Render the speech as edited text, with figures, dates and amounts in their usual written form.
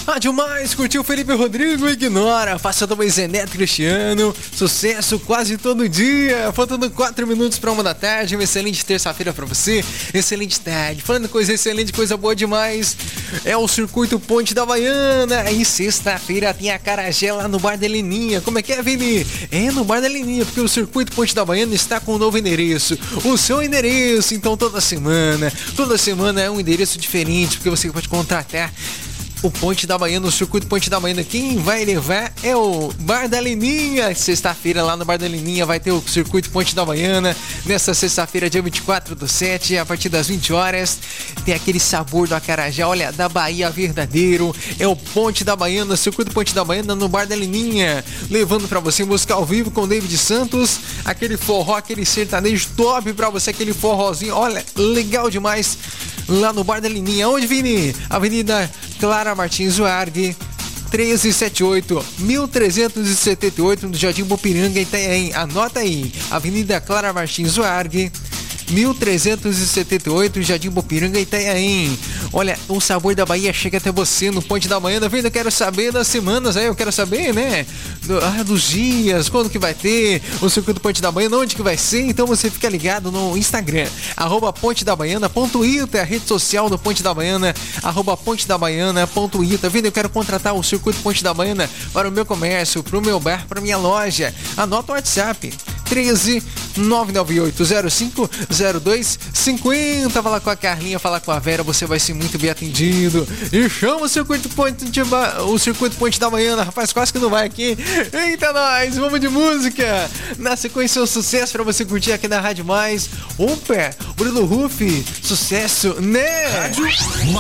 Rádio Mais, curtiu Felipe Rodrigo, ignora. Faça também Zeneto Cristiano. Sucesso quase todo dia. Faltando 4 minutos para 1 da tarde. Uma excelente terça-feira para você. Excelente tarde. Falando coisa excelente, coisa boa demais. É o Circuito Ponte da Baiana. E sexta-feira tem a acarajé lá no Bar da Heleninha. Como é que é, Vini? É no Bar da Heleninha, porque o Circuito Ponte da Baiana está com um novo endereço. O seu endereço. Então toda semana é um endereço diferente, porque você pode contratar o Ponte da Baiana, o Circuito Ponte da Baiana. Quem vai levar é o Bar da Heleninha. Sexta-feira lá no Bar da Heleninha vai ter o Circuito Ponte da Baiana. Nessa sexta-feira, dia 24/7, a partir das 20 horas, tem aquele sabor do acarajé, olha, da Bahia verdadeiro. É o Ponte da Baiana, Circuito Ponte da Baiana no Bar da Heleninha, levando pra você música ao vivo com David Santos, aquele forró, aquele sertanejo top pra você, aquele forrozinho, olha, legal demais. Lá no Bar da Heleninha, onde, Vini? Avenida Clara Martins Uargue, 1378, 1378, no Jardim Bopiranga, Itanhaém. Anota aí, Avenida Clara Martins Uargue, 1378, Jardim Bopiranga, Itanhaém. Olha, o sabor da Bahia chega até você no Ponte da Baiana. Vendo, eu quero saber das semanas aí, eu quero saber, né? Dos dias, quando que vai ter o Circuito Ponte da Baiana, onde que vai ser. Então você fica ligado no Instagram, @pontedabaiana.ita, a rede social do Ponte da Baiana, @pontedabaiana.ita. Vendo, eu quero contratar o Circuito Ponte da Baiana para o meu comércio, para o meu bar, para minha loja. Anota o WhatsApp, 13 99805 0250. Fala com a Carlinha, fala com a Vera, você vai ser muito bem atendido. E chama o Circuito Ponte da Baiana, rapaz, quase que não vai aqui. Eita, nós, vamos de música. Na sequência, o sucesso pra você curtir aqui na Rádio Mais. Opa, Bruno Ruff, sucesso, né?